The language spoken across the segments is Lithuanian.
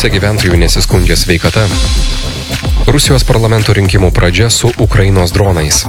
Pusė gyventojų nesiskundžia sveikata. Rusijos parlamento rinkimų pradžia su Ukrainos dronais.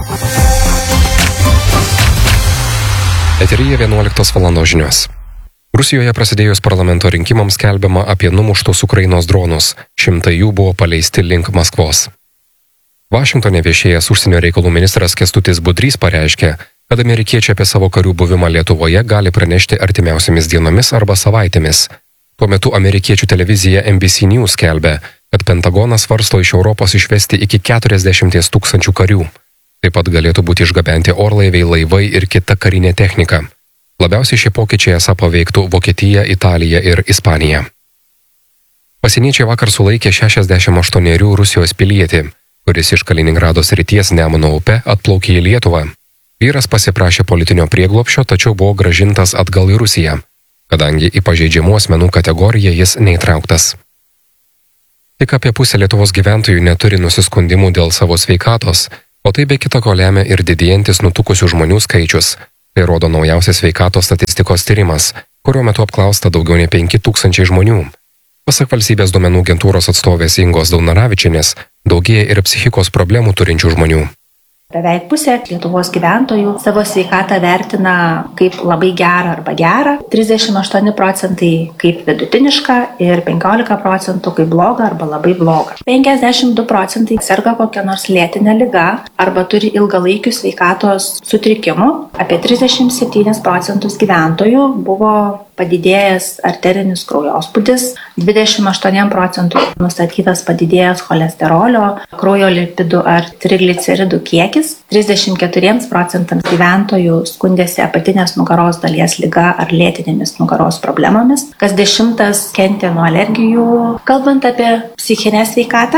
Eteryje 11 val. Žinios. Rusijoje prasidėjus parlamento rinkimams skelbiama apie numuštus Ukrainos dronus. 100 jų buvo paleisti link Maskvos. Vašingtone viešėjęs užsienio reikalų ministras Kęstutis Budrys pareiškė, kad amerikiečiai apie savo karių buvimą Lietuvoje gali pranešti artimiausiamis dienomis arba savaitėmis. Tuo metu amerikiečių televizija NBC News skelbia, kad Pentagonas svarsto iš Europos išvesti iki 40 000 karių. Taip pat galėtų būti išgabenti orlaiviai, laivai ir kita karinė technika. Labiausiai šie pokyčiai esą paveiktų Vokietiją, Italiją ir Ispaniją. Pasieniečiai vakar sulaikė 68 Rusijos pilietį, kuris iš Kaliningrado srities Nemuno upe atplaukė į Lietuvą. Vyras pasiprašė politinio prieglobsčio, tačiau buvo grąžintas atgal į Rusiją, kadangi į pažeidžiamų asmenų kategoriją jis neįtrauktas. Tik apie pusę Lietuvos gyventojų neturi nusiskundimų dėl savo sveikatos, o tai be kita ko lemia ir didėjantis nutukusių žmonių skaičius. Tai rodo naujausias sveikatos statistikos tyrimas, kurio metu apklausta daugiau nei 5000 žmonių. Pasak valstybės duomenų agentūros atstovės Ingos Daunoravičienės, daugėja ir psichikos problemų turinčių žmonių. Beveik pusė Lietuvos gyventojų savo sveikatą vertina kaip labai gerą arba gerą, 38% kaip vidutinišką ir 15% kaip blogą arba labai blogą. 52% serga kokią nors lėtinę ligą arba turi ilgalaikių sveikatos sutrikimų. Apie 37% gyventojų buvo padidėjęs arterinis kraujospūdis, 28% nustatytas padidėjęs cholesterolio, kraujo lipidų ar trigliceridų kiekis, 34% gyventojų skundėsi apatinės nugaros dalies liga ar lėtinėmis nugaros problemomis, kas 10 kentė nuo alergijų. Kalbant apie psichinę sveikatą,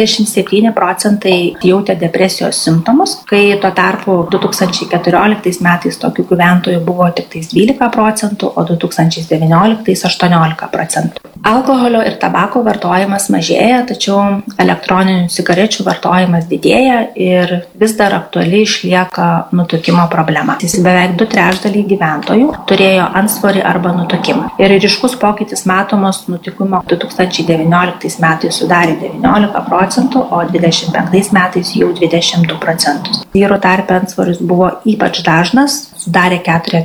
27% jautė depresijos simptomus, kai tuo tarpu 2014 metais tokių gyventojų buvo tik 12%, o 2019 18%. Alkoholio ir tabako vartojimas mažėja, tačiau elektroninių cigarečių vartojimas didėja ir vis dar aktuali išlieka nutukimo problema. Beveik 2/3 gyventojų turėjo antsvorį arba nutukimą. Ir ryškus pokytis matomos nutukimo 2019 metais sudarė 19%, o 2025 metais jau 22%. Vyrų tarpe antsvoris buvo ypač dažnas, sudarė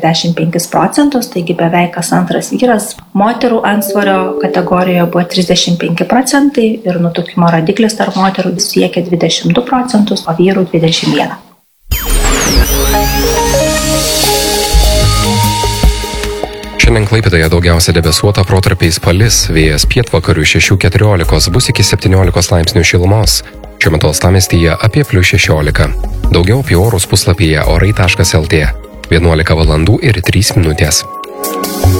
45%, taigi beveik kas antras vyras. Moterų antsvorio kategorijoje buvo 35% ir nutukimo rodiklis tarp moterų siekia 22%, o vyrų 21%. Šiandien Klaipėdoje daugiausia debesuota, protarpiais palis, vėjas pietvakarių 6–14, bus iki 17 laipsnių šilumos. Šiuo metu uostamiestyje apie +16. Daugiau apie orus puslapyje orai.lt. 11 val. ir 3 minutės.